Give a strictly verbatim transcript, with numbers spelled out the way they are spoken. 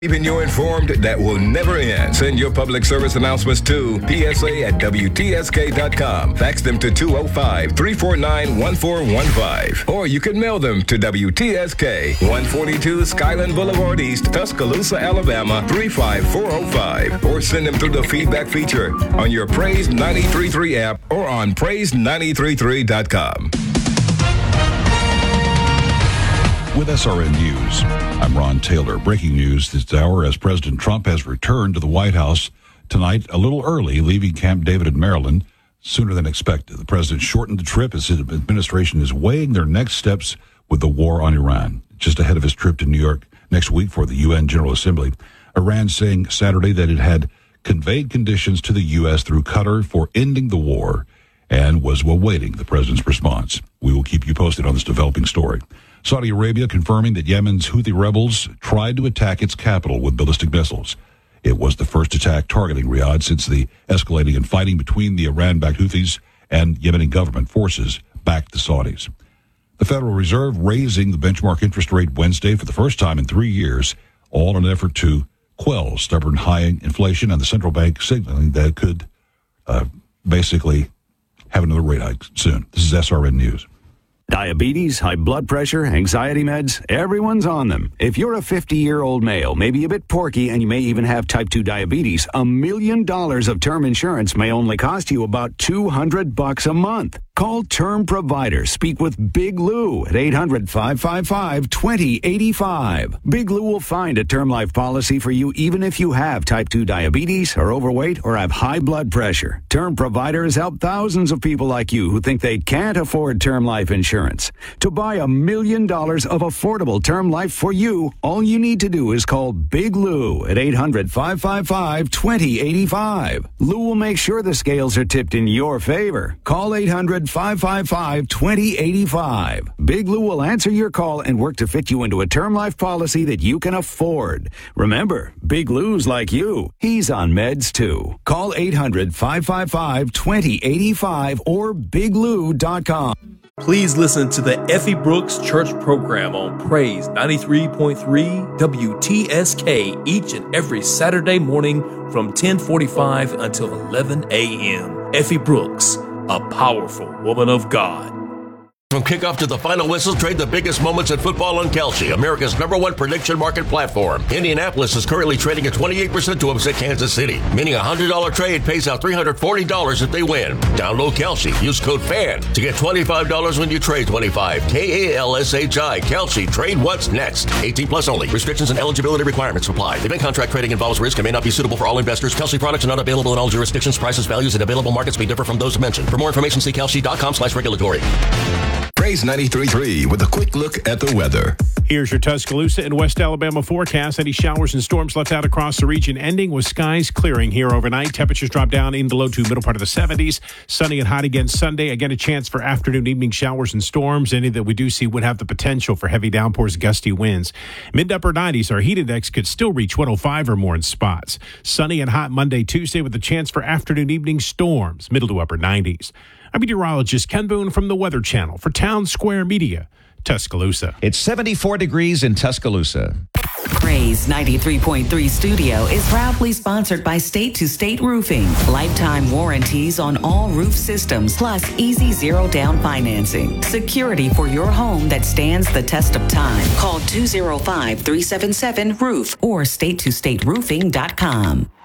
Keeping you informed that will never end. Send your public service announcements to P S A at W T S K dot com. Fax them to two oh five, three four nine, one four one five. Or you can mail them to W T S K, one forty-two Skyland Boulevard East, Tuscaloosa, Alabama, three five four oh five. Or send them through the feedback feature on your Praise ninety-three point three app or on praise nine three three dot com. With S R N News, I'm Ron Taylor. Breaking news this hour as President Trump has returned to the White House tonight a little early, leaving Camp David in Maryland sooner than expected. The president shortened the trip as his administration is weighing their next steps with the war on Iran. Just ahead of his trip to New York next week for the U N General Assembly, Iran saying Saturday that it had conveyed conditions to the U S through Qatar for ending the war and was awaiting the president's response. We will keep you posted on this developing story. Saudi Arabia confirming that Yemen's Houthi rebels tried to attack its capital with ballistic missiles. It was the first attack targeting Riyadh since the escalating and fighting between the Iran-backed Houthis and Yemeni government forces backed the Saudis. The Federal Reserve raising the benchmark interest rate Wednesday for the first time in three years, all in an effort to quell stubborn high inflation, and the central bank signaling that it could uh, basically have another rate hike soon. This is S R N News. Diabetes, high blood pressure, anxiety meds, everyone's on them. If you're a fifty-year-old male, maybe a bit porky, and you may even have type two diabetes, a million dollars of term insurance may only cost you about two hundred bucks a month. Call Term Provider. Speak with Big Lou at eight hundred, five five five, two oh eight five. Big Lou will find a term life policy for you even if you have type two diabetes, are overweight, or have high blood pressure. Term Provider has helped thousands of people like you who think they can't afford term life insurance. To buy a million dollars of affordable term life for you, all you need to do is call Big Lou at eight hundred, five five five, two oh eight five. Lou will make sure the scales are tipped in your favor. Call eight hundred, five five five, two oh eight five. Big Lou will answer your call and work to fit you into a term life policy that you can afford. Remember, Big Lou's like you. He's on meds too. Call eight hundred, five five five, two oh eight five or big lou dot com. Please listen to the Effie Brooks Church program on Praise ninety-three point three W T S K each and every Saturday morning from ten forty-five until eleven a.m. Effie Brooks, a powerful woman of God. From kickoff to the final whistle, trade the biggest moments in football on Kalshi, America's number one prediction market platform. Indianapolis is currently trading at twenty-eight percent to upset Kansas City, meaning a one hundred dollars trade pays out three hundred forty dollars if they win. Download Kalshi. Use code FAN to get twenty-five dollars when you trade twenty-five dollars. K A L S H I. Kalshi. Trade what's next. eighteen plus only. Restrictions and eligibility requirements apply. Event contract trading involves risk and may not be suitable for all investors. Kalshi products are not available in all jurisdictions. Prices, values, and available markets may differ from those mentioned. For more information, see kalshi.com slash regulatory. Praise ninety-three point three with a quick look at the weather. Here's your Tuscaloosa and West Alabama forecast. Any showers and storms left out across the region, ending with skies clearing here overnight. Temperatures drop down in the low to middle part of the seventies. Sunny and hot again Sunday. Again, a chance for afternoon, evening showers and storms. Any that we do see would have the potential for heavy downpours, gusty winds. Mid to upper nineties. Our heat index could still reach one oh five or more in spots. Sunny and hot Monday, Tuesday with a chance for afternoon, evening storms. Middle to upper nineties. I'm meteorologist Ken Boone from the Weather Channel for Town Square Media, Tuscaloosa. It's seventy-four degrees in Tuscaloosa. Praise ninety-three point three Studio is proudly sponsored by State to State Roofing. Lifetime warranties on all roof systems, plus easy zero down financing. Security for your home that stands the test of time. Call two oh five, three seven seven, roof or state to state roofing dot com.